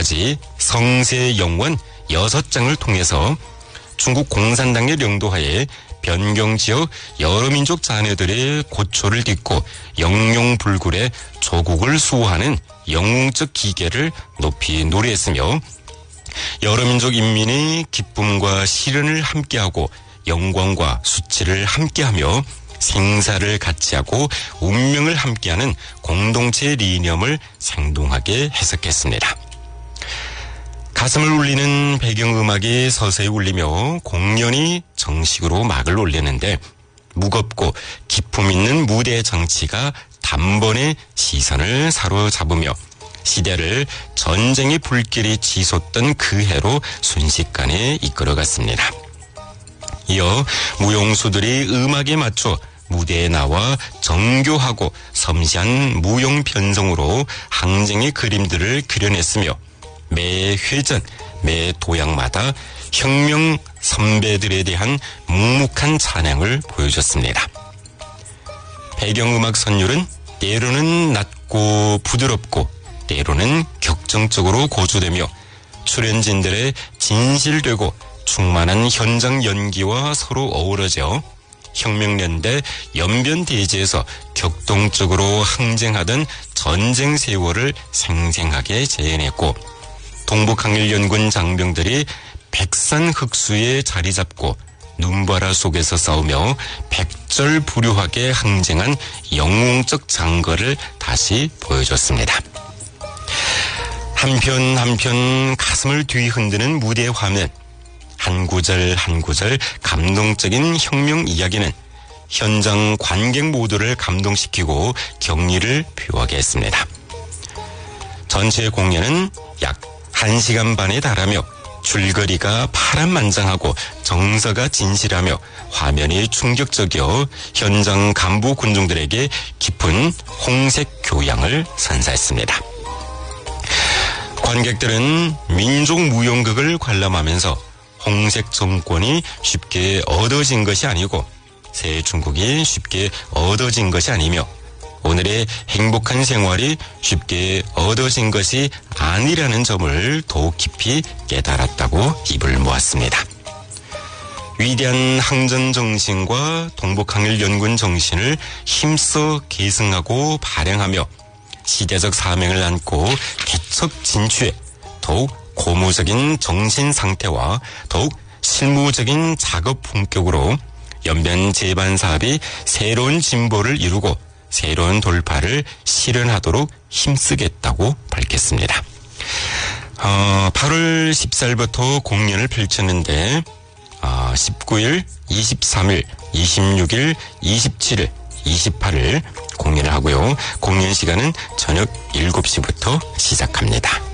지금까지 성세 영원 6장을 통해서 중국 공산당의領導하에 변경지역 여러 민족 자녀들의 고초를 딛고 영용불굴의 조국을 수호하는 영웅적 기계를 높이 노래했으며 여러 민족 인민의 기쁨과 시련을 함께하고 영광과 수치를 함께하며 생사를 같이하고 운명을 함께하는 공동체의 리념을 생동하게 해석했습니다. 가슴을 울리는 배경음악이 서서히 울리며 공연이 정식으로 막을 올리는데 무겁고 기품 있는 무대 정치가 단번에 시선을 사로잡으며 시대를 전쟁의 불길이 치솟던 그 해로 순식간에 이끌어갔습니다. 이어 무용수들이 음악에 맞춰 무대에 나와 정교하고 섬세한 무용 편성으로 항쟁의 그림들을 그려냈으며 매 회전, 매 도약마다 혁명 선배들에 대한 묵묵한 찬양을 보여줬습니다. 배경음악 선율은 때로는 낮고 부드럽고 때로는 격정적으로 고조되며 출연진들의 진실되고 충만한 현장 연기와 서로 어우러져 혁명연대 연변대지에서 격동적으로 항쟁하던 전쟁 세월을 생생하게 재현했고 동북항일연군 장병들이 백산흑수에 자리 잡고 눈바라 속에서 싸우며 백절불유하게 항쟁한 영웅적 장거를 다시 보여줬습니다. 한편 한편 가슴을 뒤흔드는 무대 화면, 한 구절 한 구절 감동적인 혁명 이야기는 현장 관객 모두를 감동시키고 격리를 표하게 했습니다. 전체 공연은 약 1시간 반에 달하며 줄거리가 파란만장하고 정서가 진실하며 화면이 충격적이어 현장 간부 군중들에게 깊은 홍색 교양을 선사했습니다. 관객들은 민족 무용극을 관람하면서 홍색 정권이 쉽게 얻어진 것이 아니고 새 중국이 쉽게 얻어진 것이 아니며 오늘의 행복한 생활이 쉽게 얻어진 것이 아니라는 점을 더욱 깊이 깨달았다고 입을 모았습니다. 위대한 항전 정신과 동북항일 연군 정신을 힘써 계승하고 발행하며 시대적 사명을 안고 개척 진취해 더욱 고무적인 정신 상태와 더욱 실무적인 작업 품격으로 연변 재반 사업이 새로운 진보를 이루고 새로운 돌파를 실현하도록 힘쓰겠다고 밝혔습니다. 8월 14일부터 공연을 펼쳤는데 19일, 23일, 26일, 27일, 28일 공연을 하고요. 공연 시간은 저녁 7시부터 시작합니다.